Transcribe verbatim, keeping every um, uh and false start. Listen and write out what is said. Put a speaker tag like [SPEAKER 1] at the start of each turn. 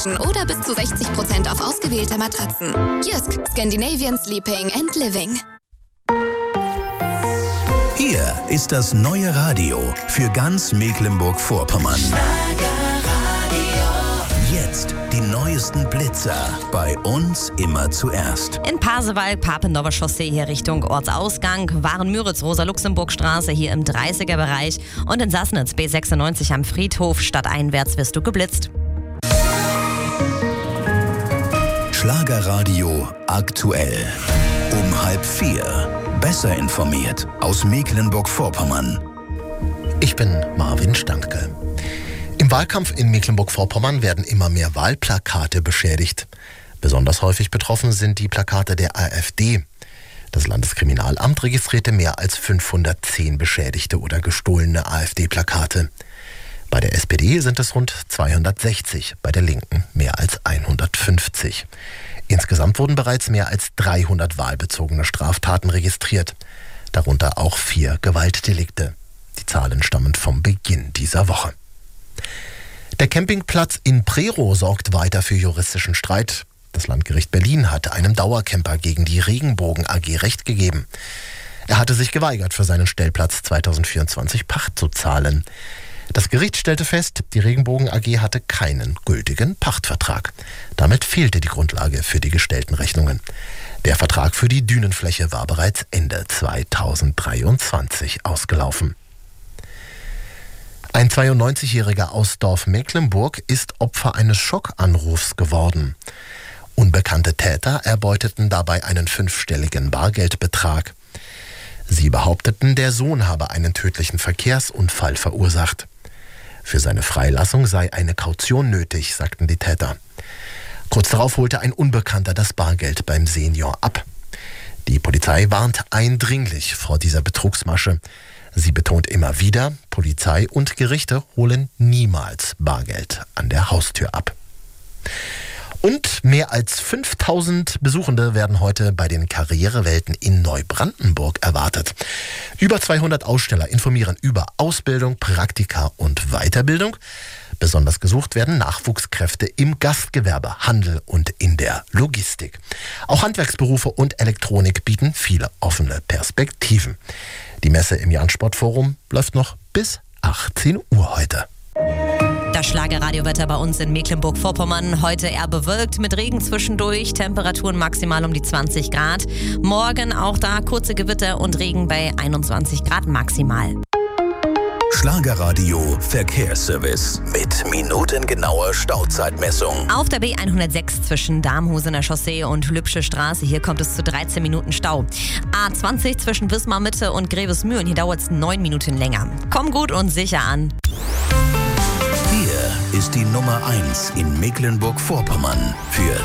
[SPEAKER 1] oder bis zu sechzig Prozent auf ausgewählte Matratzen. Jysk, Scandinavian Sleeping and Living.
[SPEAKER 2] Hier ist das neue Radio für ganz Mecklenburg-Vorpommern. Jetzt die neuesten Blitzer. Bei uns immer zuerst.
[SPEAKER 3] In Pasewalk, Papendorfer Chaussee hier Richtung Ortsausgang, Waren-Müritz, Rosa-Luxemburg-Straße hier im dreißiger-Bereich und in Sassnitz B sechsundneunzig am Friedhof stadteinwärts wirst du geblitzt.
[SPEAKER 2] Schlagerradio aktuell. Um halb vier. Besser informiert aus Mecklenburg-Vorpommern.
[SPEAKER 4] Ich bin Marvin Standke. Im Wahlkampf in Mecklenburg-Vorpommern werden immer mehr Wahlplakate beschädigt. Besonders häufig betroffen sind die Plakate der AfD. Das Landeskriminalamt registrierte mehr als fünfhundertzehn beschädigte oder gestohlene AfD-Plakate. Bei der S P D sind es rund zweihundertsechzig, bei der Linken mehr als hundertfünfzig. Insgesamt wurden bereits mehr als dreihundert wahlbezogene Straftaten registriert, darunter auch vier Gewaltdelikte. Die Zahlen stammen vom Beginn dieser Woche. Der Campingplatz in Prerow sorgt weiter für juristischen Streit. Das Landgericht Berlin hat einem Dauercamper gegen die Regenbogen A G Recht gegeben. Er hatte sich geweigert, für seinen Stellplatz zweitausendvierundzwanzig Pacht zu zahlen. Das Gericht stellte fest, die Regenbogen A G hatte keinen gültigen Pachtvertrag. Damit fehlte die Grundlage für die gestellten Rechnungen. Der Vertrag für die Dünenfläche war bereits Ende zweitausenddreiundzwanzig ausgelaufen. Ein zweiundneunzigjähriger aus Dorf Mecklenburg ist Opfer eines Schockanrufs geworden. Unbekannte Täter erbeuteten dabei einen fünfstelligen Bargeldbetrag. Sie behaupteten, der Sohn habe einen tödlichen Verkehrsunfall verursacht. Für seine Freilassung sei eine Kaution nötig, sagten die Täter. Kurz darauf holte ein Unbekannter das Bargeld beim Senior ab. Die Polizei warnt eindringlich vor dieser Betrugsmasche. Sie betont immer wieder, Polizei und Gerichte holen niemals Bargeld an der Haustür ab. Und mehr als fünftausend Besuchende werden heute bei den Karrierewelten in Neubrandenburg erwartet. Über zweihundert Aussteller informieren über Ausbildung, Praktika und Weiterbildung. Besonders gesucht werden Nachwuchskräfte im Gastgewerbe, Handel und in der Logistik. Auch Handwerksberufe und Elektronik bieten viele offene Perspektiven. Die Messe im Jansport-Forum läuft noch bis achtzehn Uhr heute.
[SPEAKER 3] Das Schlagerradiowetter bei uns in Mecklenburg-Vorpommern. Heute eher bewölkt mit Regen zwischendurch, Temperaturen maximal um die zwanzig Grad. Morgen auch da kurze Gewitter und Regen bei einundzwanzig Grad maximal.
[SPEAKER 2] Schlagerradio Verkehrsservice mit minutengenauer Stauzeitmessung.
[SPEAKER 3] Auf der B hundertsechs zwischen Darmhusener Chaussee und Lübsche Straße, hier kommt es zu dreizehn Minuten Stau. A zwanzig zwischen Wismar Mitte und Grevesmühlen, hier dauert es neun Minuten länger. Komm gut und sicher an.
[SPEAKER 2] Hier ist die Nummer eins in Mecklenburg-Vorpommern für